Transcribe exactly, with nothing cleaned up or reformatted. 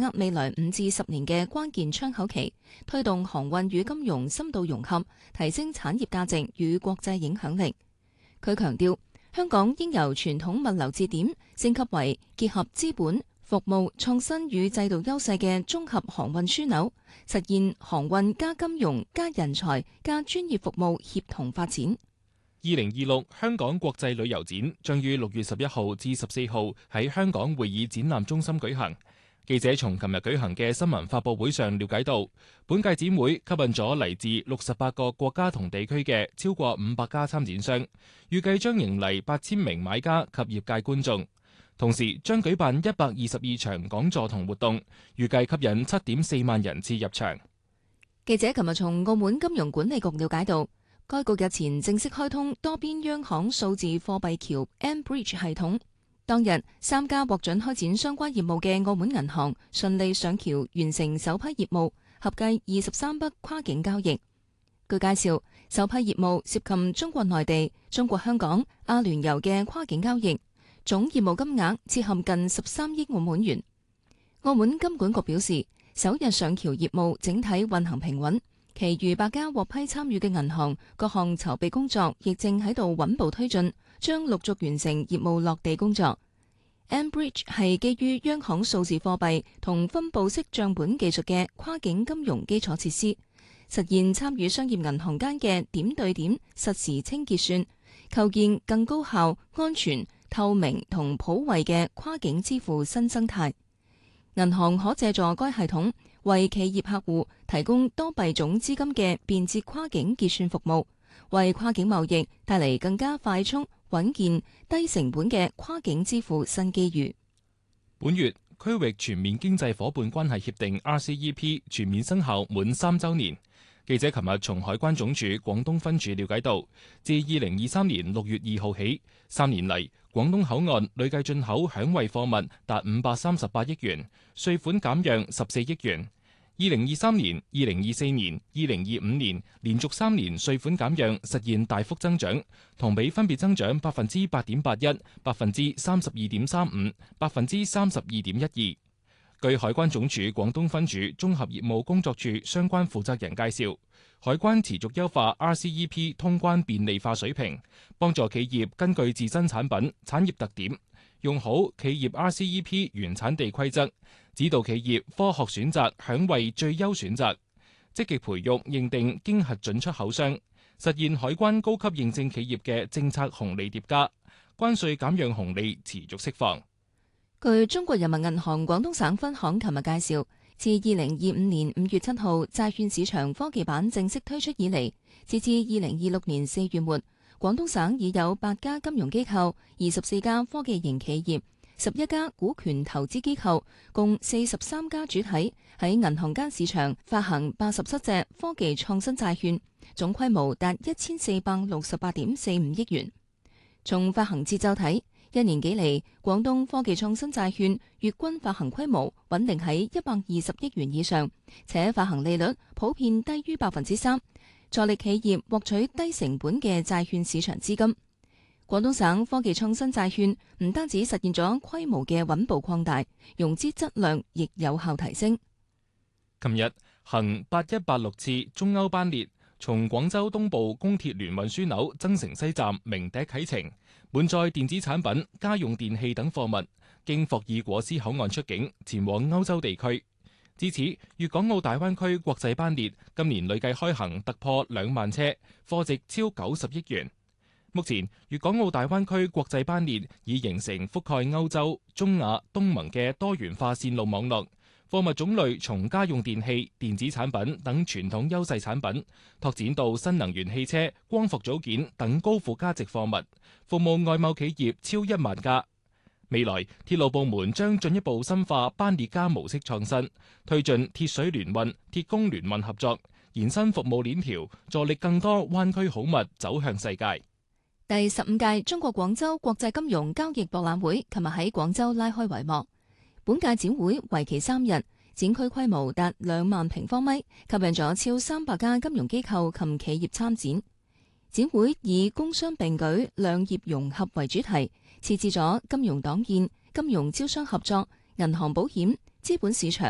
握未來五至十年嘅關鍵窗口期，推動航運與金融深度融合，提升產業價值與國際影響力。佢強調，香港應由傳統物流節點升級為結合資本、服務、創新與制度優勢嘅綜合航運樞紐，實現航運加金融加人才加專業服務協同發展。 二零二六香港國際旅遊展將於六月十一號至十四號喺香港會議展覽中心舉行。記者從琴日舉行嘅新聞發佈會上了解到，本屆展會吸引咗嚟自六十八個國家同地區嘅超過五百家參展商，預計將迎嚟八千名買家及業界觀眾，同時將舉辦一百二十二場講座同活動，預計吸引七點四萬人次入場。 記者琴日從澳門金融管理局了解到，該局日前正式開通多邊央行數字貨幣橋 mBridge 系統。當日，三家獲准開展相關業務嘅澳門銀行順利上橋，完成首批業務，合計二十三筆跨境交易。據介紹，首批業務涉及中國內地、中國香港、阿聯酋嘅跨境交易，總業務金額折合近十三億澳門元。澳門金管局表示，首日上橋業務整體運行平穩，其餘八家獲批參與嘅銀行各項籌備工作亦正喺度穩步推進，將陸續完成業務落地工作。mBridge 係基於央行數字貨幣同分布式帳本技術嘅跨境金融基礎設施，實現參與商業銀行間嘅點對點實時清結算，構建更高效、安全、透明同普惠嘅跨境支付新生態。銀行可借助該系統為企業客戶提供多幣種資金嘅便捷跨境結算服務，為跨境貿易帶嚟更加快速、穩健、低成本嘅跨境支付新機遇。 本月區域全面經濟夥伴關係協定 R C E P 全面生效滿三週年。記者琴日從海關總署廣東分署了解到，自二零二三年六月二號起，三年嚟廣東口岸累計進口響惠貨物達五百三十八億元，稅款減讓十四億元。二零二三年、二零二四年、二零二五年連續三年稅款減讓實現大幅增長，同比分別增長百分之八點八一、百分之三十二點三五、百分之三十二點一二。據海關總署廣東分署綜合業務工作處相關負責人介紹，海關持續優化 R C E P 通關便利化水平，幫助企業根據自身產品、產業特點，用好企業 R C E P 原產地規則，指導企業科學選擇響惠最優選擇，積極培育認定經核准出口商，實現海關高級認證企業嘅政策紅利疊加，關稅減讓紅利持續釋放。 據中國人民銀行廣東省分行琴日介紹，自二零二五年五月七號債券市場科技版正式推出以嚟，截至二零二六年四月末，廣東省已有八家金融機構、二十四家科技型企業、十一家股權投資機構，共四十三家主體喺銀行間市場發行八十七隻科技創新債券，總規模達一千四百六十八點四五億元。從發行節奏睇，一年幾嚟，廣東科技創新債券月均發行規模穩定喺一百二十億元以上，且發行利率普遍低於百分之三，助力企業獲取低成本嘅債券市場資金。廣東省科技創新債券唔單止實現咗規模嘅穩步擴大，融資質量亦有效提升。 琴日行八一八六次中歐班列從廣州東部公鐵聯運樞紐增城西站鳴笛啟程，滿載電子產品、家用電器等貨物，經霍爾果斯口岸出境，前往歐洲地區。至此，粵港澳大灣區國際班列今年累計開行突破兩萬車，貨值超九十億元。目前，粵港澳大灣區國際班列已形成覆蓋歐洲、中亞、東盟嘅多元化線路網絡。貨物種類從家用電器、電子產品等傳統優勢產品，拓展到新能源汽車、光伏組件等高附加值貨物，服務外貿企業超一萬家。未來，鐵路部門將進一步深化班列加模式創新，推進鐵水聯運、鐵工聯運合作，延伸服務鏈條，助力更多灣區好物走向世界。 第十五屆中國廣州國際金融交易博覽會琴日喺廣州拉開帷幕。本屆展會為期三日，展區規模達兩萬平方米，吸引咗超三百家金融機構及企業參展。展會以工商並舉、兩業融合為主題，設置咗金融黨建、金融招商合作、銀行保險、資本市場、